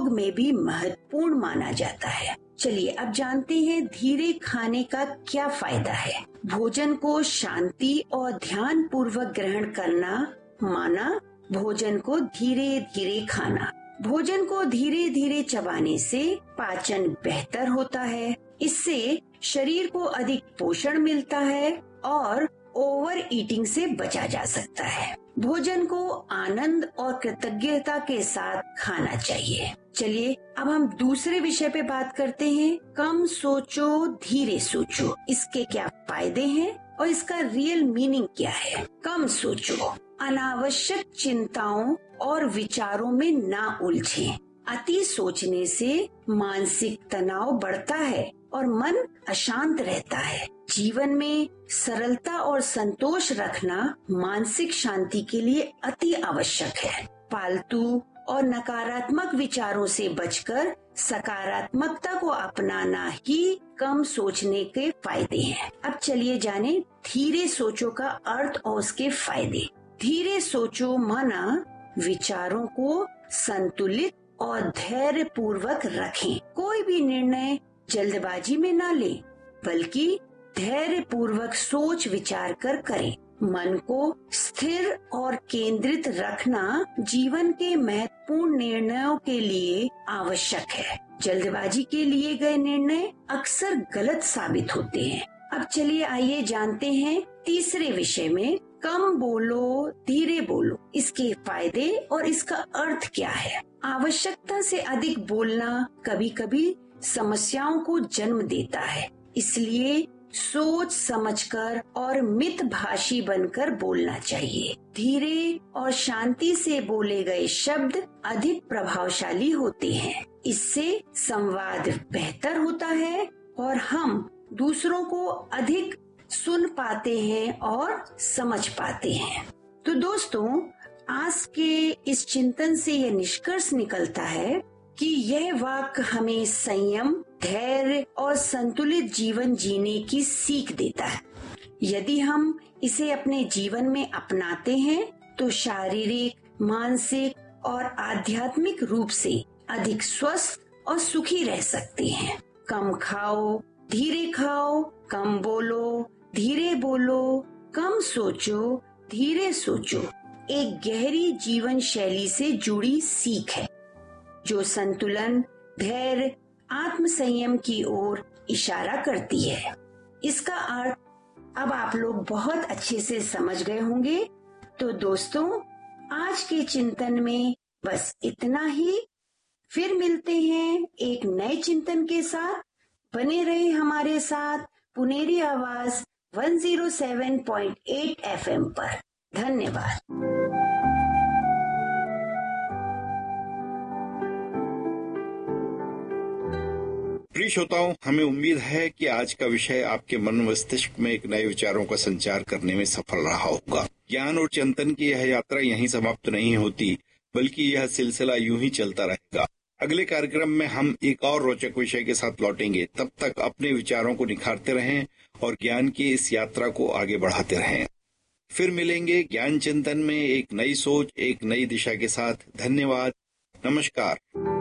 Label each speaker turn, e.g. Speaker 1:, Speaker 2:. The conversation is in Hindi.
Speaker 1: योग में भी महत्वपूर्ण माना जाता है। चलिए अब जानते हैं धीरे खाने का क्या फायदा है। भोजन को शांति और ध्यान पूर्वक ग्रहण करना माना भोजन को धीरे धीरे खाना। भोजन को धीरे धीरे चबाने से पाचन बेहतर होता है। इससे शरीर को अधिक पोषण मिलता है और ओवर ईटिंग से बचा जा सकता है। भोजन को आनंद और कृतज्ञता के साथ खाना चाहिए। चलिए अब हम दूसरे विषय पे बात करते हैं। कम सोचो धीरे सोचो, इसके क्या फायदे हैं और इसका रियल मीनिंग क्या है। कम सोचो, अनावश्यक चिंताओं और विचारों में ना उलझें। अति सोचने से मानसिक तनाव बढ़ता है और मन अशांत रहता है। जीवन में सरलता और संतोष रखना मानसिक शांति के लिए अति आवश्यक है। फालतू और नकारात्मक विचारों से बचकर सकारात्मकता को अपनाना ही कम सोचने के फायदे हैं। अब चलिए जाने धीरे सोचो का अर्थ और उसके फायदे। धीरे सोचो माना विचारों को संतुलित और धैर्य पूर्वक रखें। कोई भी निर्णय जल्दबाजी में न लें, बल्कि धैर्य पूर्वक सोच विचार कर करें। मन को स्थिर और केंद्रित रखना जीवन के महत्वपूर्ण निर्णयों के लिए आवश्यक है। जल्दबाजी के लिए गए निर्णय अक्सर गलत साबित होते हैं। अब चलिए आइए जानते हैं तीसरे विषय में, कम बोलो धीरे बोलो, इसके फायदे और इसका अर्थ क्या है। आवश्यकता से अधिक बोलना कभी कभी समस्याओं को जन्म देता है, इसलिए सोच समझकर और मितभाषी बनकर बोलना चाहिए। धीरे और शांति से बोले गए शब्द अधिक प्रभावशाली होते हैं। इससे संवाद बेहतर होता है और हम दूसरों को अधिक सुन पाते हैं और समझ पाते हैं। तो दोस्तों, आज के इस चिंतन से यह निष्कर्ष निकलता है कि यह वाक्य हमें संयम, धैर्य और संतुलित जीवन जीने की सीख देता है। यदि हम इसे अपने जीवन में अपनाते हैं तो शारीरिक, मानसिक और आध्यात्मिक रूप से अधिक स्वस्थ और सुखी रह सकते हैं। कम खाओ धीरे खाओ, कम बोलो धीरे बोलो, कम सोचो धीरे सोचो एक गहरी जीवन शैली से जुड़ी सीख है जो संतुलन, धैर्य, आत्म संयम की ओर इशारा करती है। इसका अर्थ अब आप लोग बहुत अच्छे से समझ गए होंगे। तो दोस्तों, आज के चिंतन में बस इतना ही। फिर मिलते हैं एक नए चिंतन के साथ। बने रहे हमारे साथ पुनेरी आवाज 107.8 FM पर। धन्यवाद।
Speaker 2: प्रिय श्रोताओं, हमें उम्मीद है कि आज का विषय आपके मन मस्तिष्क में एक नए विचारों का संचार करने में सफल रहा होगा। ज्ञान और चिंतन की यह यात्रा यहीं समाप्त नहीं होती, बल्कि यह सिलसिला यूं ही चलता रहेगा। अगले कार्यक्रम में हम एक और रोचक विषय के साथ लौटेंगे। तब तक अपने विचारों को निखारते रहें और ज्ञान की इस यात्रा को आगे बढ़ाते रहें। फिर मिलेंगे ज्ञान चिंतन में एक नई सोच, एक नई दिशा के साथ। धन्यवाद। नमस्कार।